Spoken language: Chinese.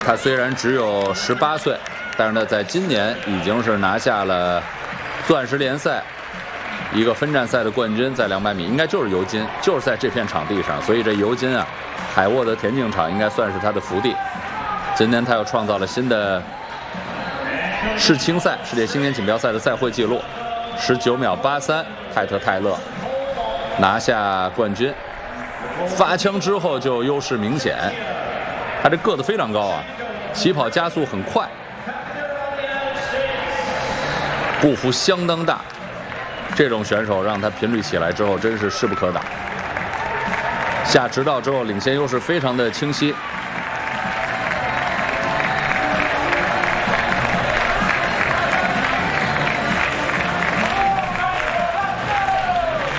他虽然只有18岁，但是呢，在今年已经是拿下了钻石联赛一个分站赛的冠军，在200米应该就是尤金，就是在这片场地上，所以这尤金啊，海沃德田径场应该算是他的福地。今年他又创造了新的世青赛世界青年锦标赛的赛会纪录，19秒83，泰特泰勒拿下冠军。发枪之后就优势明显，他这个子非常高啊，起跑加速很快，步幅相当大。这种选手让他频率起来之后，真是势不可挡。下直道之后，领先优势非常的清晰。